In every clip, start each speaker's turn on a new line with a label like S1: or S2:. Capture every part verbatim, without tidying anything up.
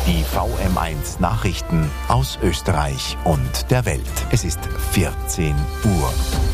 S1: Die V M eins Nachrichten aus Österreich und der Welt. Es ist vierzehn Uhr.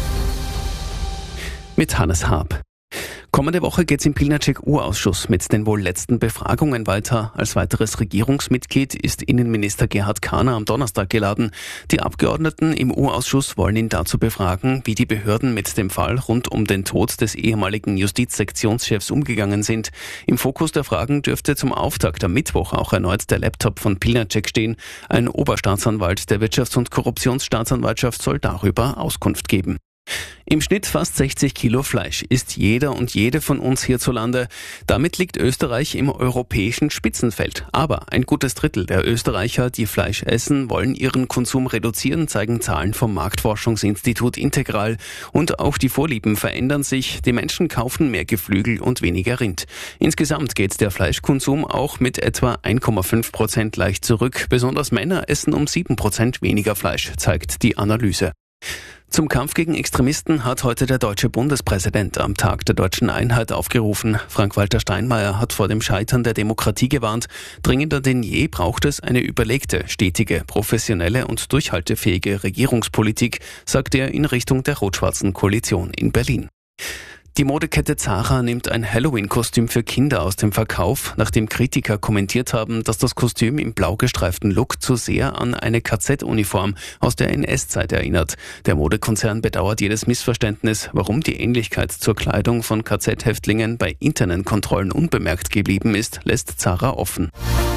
S2: Mit Hannes Haab. Kommende Woche geht's im Pilnacek-U-Ausschuss mit den wohl letzten Befragungen weiter. Als weiteres Regierungsmitglied ist Innenminister Gerhard Kahner am Donnerstag geladen. Die Abgeordneten im U-Ausschuss wollen ihn dazu befragen, wie die Behörden mit dem Fall rund um den Tod des ehemaligen Justizsektionschefs umgegangen sind. Im Fokus der Fragen dürfte zum Auftakt am Mittwoch auch erneut der Laptop von Pilnacek stehen. Ein Oberstaatsanwalt der Wirtschafts- und Korruptionsstaatsanwaltschaft soll darüber Auskunft geben. Im Schnitt fast sechzig Kilo Fleisch isst jeder und jede von uns hierzulande. Damit liegt Österreich im europäischen Spitzenfeld. Aber ein gutes Drittel der Österreicher, die Fleisch essen, wollen ihren Konsum reduzieren, zeigen Zahlen vom Marktforschungsinstitut Integral. Und auch die Vorlieben verändern sich. Die Menschen kaufen mehr Geflügel und weniger Rind. Insgesamt geht der Fleischkonsum auch mit etwa eins Komma fünf Prozent leicht zurück. Besonders Männer essen um sieben Prozent weniger Fleisch, zeigt die Analyse. Zum Kampf gegen Extremisten hat heute der deutsche Bundespräsident am Tag der deutschen Einheit aufgerufen. Frank-Walter Steinmeier hat vor dem Scheitern der Demokratie gewarnt. Dringender denn je braucht es eine überlegte, stetige, professionelle und durchhaltefähige Regierungspolitik, sagt er in Richtung der rot-schwarzen Koalition in Berlin. Die Modekette Zara nimmt ein Halloween-Kostüm für Kinder aus dem Verkauf, nachdem Kritiker kommentiert haben, dass das Kostüm im blau gestreiften Look zu sehr an eine K Z-Uniform aus der N S-Zeit erinnert. Der Modekonzern bedauert jedes Missverständnis, warum die Ähnlichkeit zur Kleidung von K Z-Häftlingen bei internen Kontrollen unbemerkt geblieben ist, lässt Zara offen.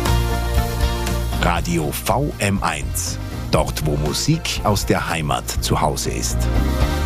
S1: Radio V M eins. Dort, wo Musik aus der Heimat zu Hause ist.